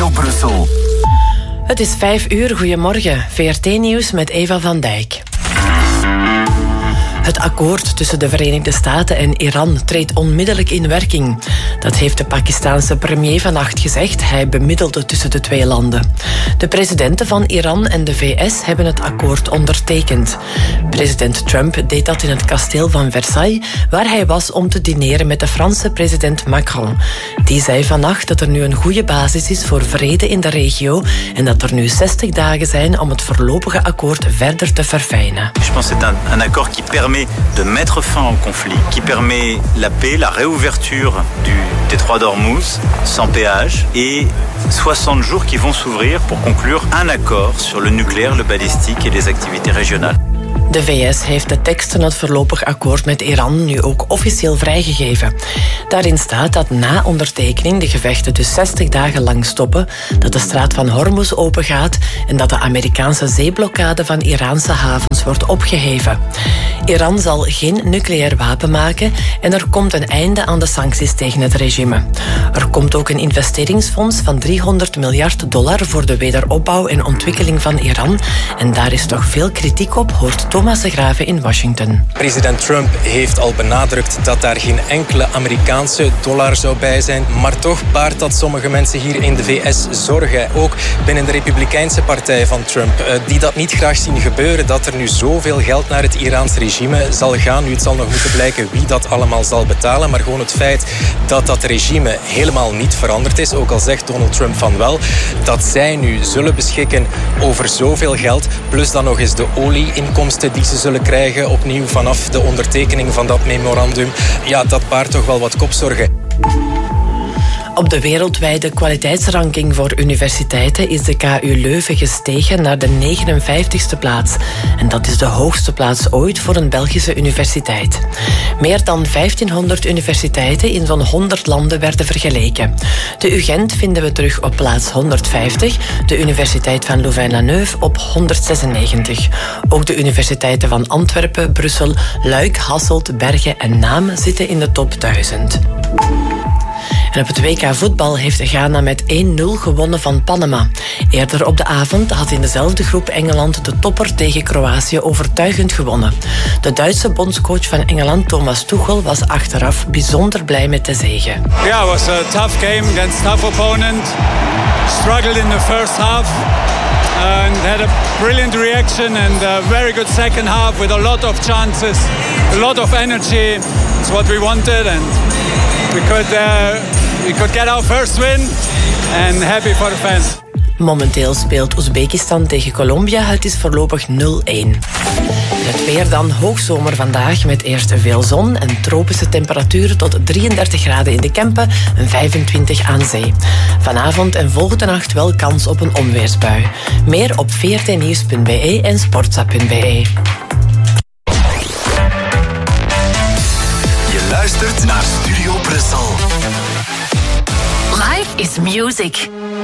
Studio Brussel. Het is 5:00, goedemorgen. VRT-nieuws met Eva van Dijk. Het akkoord tussen de Verenigde Staten en Iran treedt onmiddellijk in werking. Dat heeft de Pakistaanse premier vannacht gezegd. Hij bemiddelde tussen de twee landen. De presidenten van Iran en de VS hebben het akkoord ondertekend. President Trump deed dat in het kasteel van Versailles, waar hij was om te dineren met de Franse president Macron. Die zei vannacht dat er nu een goede basis is voor vrede in de regio en dat er nu 60 dagen zijn om het voorlopige akkoord verder te verfijnen. Je pense que c'est un accord qui permet de mettre fin au conflit, qui permet la paix, la réouverture du détroit d'Ormuz sans péage et 60 jours qui vont s'ouvrir pour conclure un accord sur le nucléaire, le balistique et les activités régionales. De VS heeft de tekst van het voorlopig akkoord met Iran nu ook officieel vrijgegeven. Daarin staat dat na ondertekening de gevechten dus 60 dagen lang stoppen, dat de straat van Hormuz opengaat en dat de Amerikaanse zeeblokkade van Iraanse havens wordt opgeheven. Iran zal geen nucleair wapen maken en er komt een einde aan de sancties tegen het regime. Er komt ook een investeringsfonds van $300 miljard voor de wederopbouw en ontwikkeling van Iran. En daar is toch veel kritiek op, hoort Thomas de Graeve in Washington. President Trump heeft al benadrukt dat daar geen enkele Amerikaanse dollar zou bij zijn. Maar toch baart dat sommige mensen hier in de VS zorgen. Ook binnen de Republikeinse partij van Trump. Die dat niet graag zien gebeuren. Dat er nu zoveel geld naar het Iraans regime zal gaan. Nu, het zal nog moeten blijken wie dat allemaal zal betalen. Maar gewoon het feit dat dat regime helemaal niet veranderd is. Ook al zegt Donald Trump van wel. Dat zij nu zullen beschikken over zoveel geld. Plus dan nog eens de olieinkomsten die ze zullen krijgen opnieuw vanaf de ondertekening van dat memorandum. Ja, dat baart toch wel wat kopzorgen. Op de wereldwijde kwaliteitsranking voor universiteiten is de KU Leuven gestegen naar de 59ste plaats. En dat is de hoogste plaats ooit voor een Belgische universiteit. Meer dan 1500 universiteiten in zo'n 100 landen werden vergeleken. De UGent vinden we terug op plaats 150, de Universiteit van Louvain-la-Neuve op 196. Ook de universiteiten van Antwerpen, Brussel, Luik, Hasselt, Bergen en Naam zitten in de top 1000. En op het WK voetbal heeft Ghana met 1-0 gewonnen van Panama. Eerder op de avond had in dezelfde groep Engeland de topper tegen Kroatië overtuigend gewonnen. De Duitse bondscoach van Engeland, Thomas Tuchel, was achteraf bijzonder blij met de zege. Yeah, it was a tough game against a tough opponent. Struggled in the first half. And had a brilliant reaction and a very good second half with a lot of chances, a lot of energy. It's what we wanted and we could get our first win and happy for the fans. Momenteel speelt Oezbekistan tegen Colombia. Het is voorlopig 0-1. Het weer dan, hoogzomer vandaag met eerst veel zon en tropische temperaturen tot 33 graden in de Kempen en 25 aan zee. Vanavond en volgende nacht wel kans op een onweersbui. Meer op vrtnieuws.be en sportza.be. Je luistert naar Studio Brussel. Life is music.